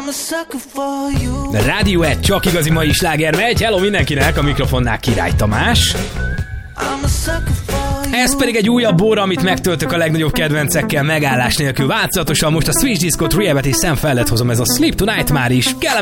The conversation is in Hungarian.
Rádió 1, csak igazi mai sláger megy. Hello mindenkinek, a mikrofonnál Király Tamás. Ez pedig egy újabb óra, amit megtöltök a legnagyobb kedvencekkel megállás nélkül változatosan. Most a Switch Discot, Rehab-et és Sam Feldet hozom, ez a Sleep Tonight már is.